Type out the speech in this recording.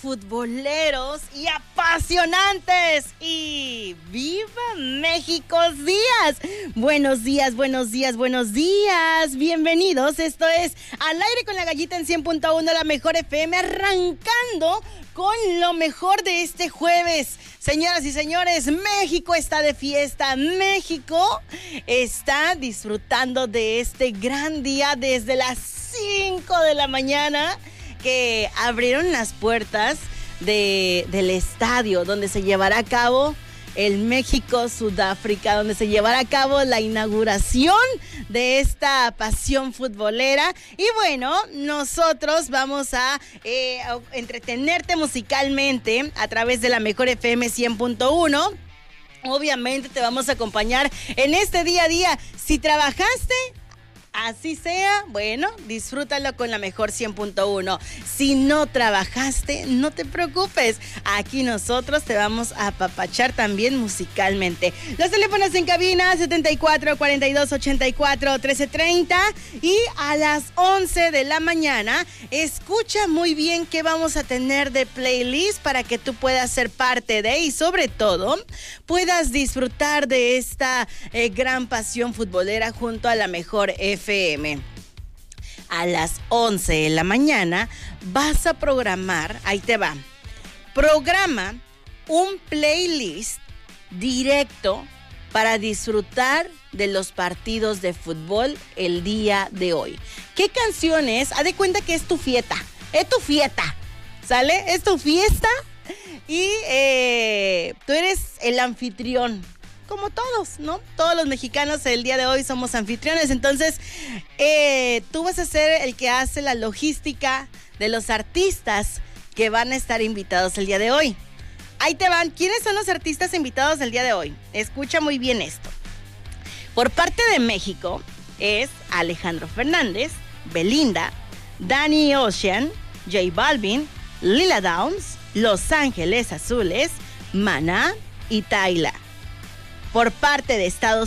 futboleros y apasionantes. Y ¡viva México días! Buenos días, buenos días, buenos días. Bienvenidos, esto es Al Aire con la Gallita en 100.1, la mejor FM, arrancando con lo mejor de este jueves. Señoras y señores, México está de fiesta. México está disfrutando de este gran día desde las 5 de la mañana que abrieron las puertas del estadio donde se llevará a cabo el México-Sudáfrica, donde se llevará a cabo la inauguración de esta pasión futbolera. Y bueno, nosotros vamos a entretenerte musicalmente a través de la mejor FM 100.1. Obviamente te vamos a acompañar en este día a día. Si trabajaste, así sea, bueno, disfrútalo con la mejor 100.1. Si no trabajaste, no te preocupes. Aquí nosotros te vamos a apapachar también musicalmente. Los teléfonos en cabina 74 42 84 1330 y a las 11 de la mañana escucha muy bien qué vamos a tener de playlist para que tú puedas ser parte de y sobre todo puedas disfrutar de esta gran pasión futbolera junto a la mejor FM. A las 11 de la mañana vas a programar, ahí te va, programa un playlist directo para disfrutar de los partidos de fútbol el día de hoy. ¿Qué canciones? Haz de cuenta que es tu fiesta, ¿sale? Es tu fiesta y tú eres el anfitrión. Como todos, ¿no? Todos los mexicanos el día de hoy somos anfitriones. Entonces, tú vas a ser el que hace la logística de los artistas que van a estar invitados el día de hoy. Ahí te van. ¿Quiénes son los artistas invitados del día de hoy? Escucha muy bien esto. Por parte de México es Alejandro Fernández, Belinda, Danny Ocean, J Balvin, Lila Downs, Los Ángeles Azules, Maná y Tyla. Por parte de Estados